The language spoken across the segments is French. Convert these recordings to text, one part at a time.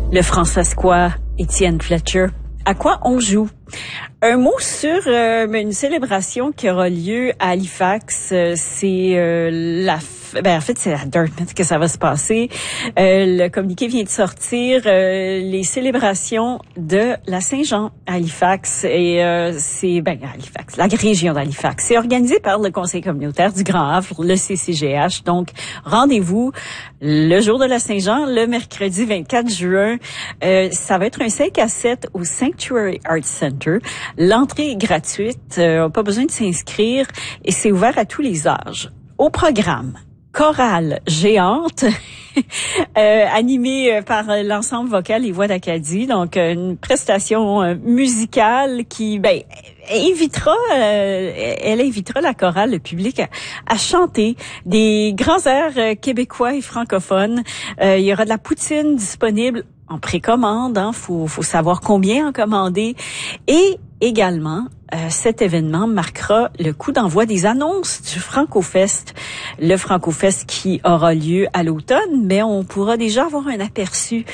Le François Étienne Fletcher. À quoi on joue? Un mot sur une célébration qui aura lieu à Halifax. C'est en fait, c'est à Dartmouth que ça va se passer. Le communiqué vient de sortir. Les célébrations de la Saint-Jean à Halifax. Et c'est à Halifax, la région d'Halifax. C'est organisé par le Conseil communautaire du Grand Havre, le CCGH. Donc, rendez-vous le jour de la Saint-Jean, le mercredi 24 juin. Ça va être un 5 à 7 au Sanctuary Arts Center. L'entrée est gratuite, pas besoin de s'inscrire et c'est ouvert à tous les âges. Au programme, chorale géante, animée par l'ensemble vocal Les Voix d'Acadie, donc une prestation musicale qui invitera la chorale, le public à chanter des grands airs québécois et francophones. Il y aura de la poutine disponible en précommande, faut savoir combien en commander. Et également, cet événement marquera le coup d'envoi des annonces du FrancoFest. Le FrancoFest qui aura lieu à l'automne, mais on pourra déjà avoir un aperçu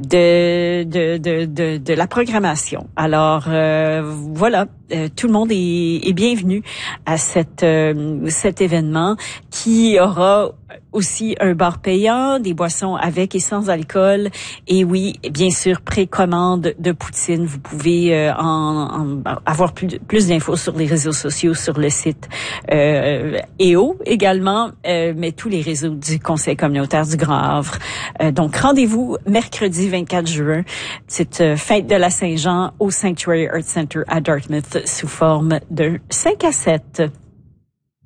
de la programmation. Alors voilà, tout le monde est bienvenu à cet événement qui aura aussi un bar payant, des boissons avec et sans alcool, et oui, bien sûr, précommande de poutine. Vous pouvez avoir plus d'infos sur les réseaux sociaux, sur le site EO également, mais tous les réseaux du Conseil communautaire du Grand Havre. Donc, rendez-vous mercredi 24 juin, cette fête de la Saint-Jean au Sanctuary Arts Center à Dartmouth sous forme de 5 à 7.